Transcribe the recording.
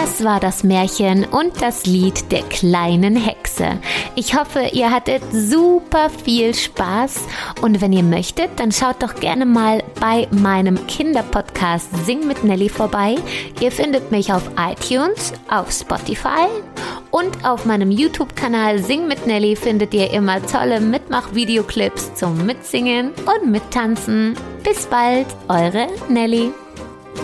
Das war das Märchen und das Lied der kleinen Hexe. Ich hoffe, ihr hattet super viel Spaß und wenn ihr möchtet, dann schaut doch gerne mal bei meinem Kinderpodcast Sing mit Nelly vorbei. Ihr findet mich auf iTunes, auf Spotify und auf meinem YouTube-Kanal Sing mit Nelly findet ihr immer tolle Mitmach-Videoclips zum Mitsingen und Mittanzen. Bis bald, eure Nelly.